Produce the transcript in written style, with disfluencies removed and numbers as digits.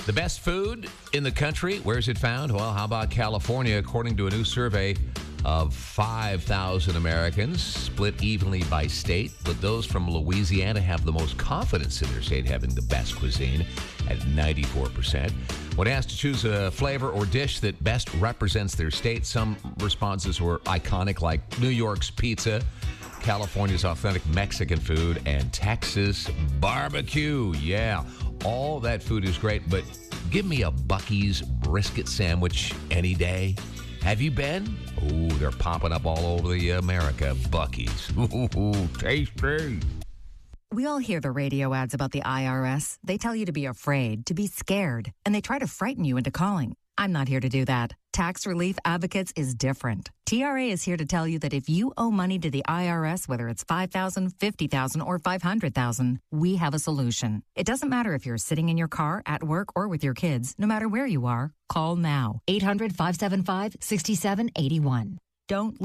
The best food in the country, where's it found? Well, how about California? According to a new survey of 5,000 Americans, split evenly by state, but those from Louisiana have the most confidence in their state having the best cuisine at 94%. When asked to choose a flavor or dish that best represents their state, some responses were iconic, like New York's pizza, California's authentic Mexican food, and Texas barbecue. Yeah, all that food is great, but give me a Buc-ee's brisket sandwich any day. Have you been? Ooh, they're popping up all over the America. Buc-ee's. Ooh, tasty. We all hear the radio ads about the IRS. They tell you to be afraid, to be scared, and they try to frighten you into calling. I'm not here to do that. Tax Relief Advocates is different. TRA is here to tell you that if you owe money to the IRS, whether it's $5,000, $50,000, or $500,000, we have a solution. It doesn't matter if you're sitting in your car, at work, or with your kids. No matter where you are, call now. 800-575-6781. Don't